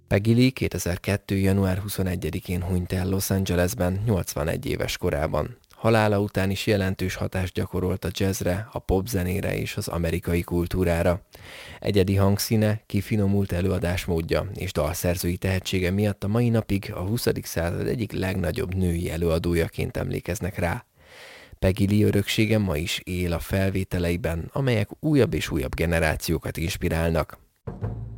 Peggy Lee 2002. január 21-én hunyt el Los Angelesben 81 éves korában. Halála után is jelentős hatást gyakorolt a jazzre, a popzenére és az amerikai kultúrára. Egyedi hangszíne, kifinomult előadásmódja és dalszerzői tehetsége miatt a mai napig a 20. század egyik legnagyobb női előadójaként emlékeznek rá. Peggy Lee öröksége ma is él a felvételeiben, amelyek újabb és újabb generációkat inspirálnak.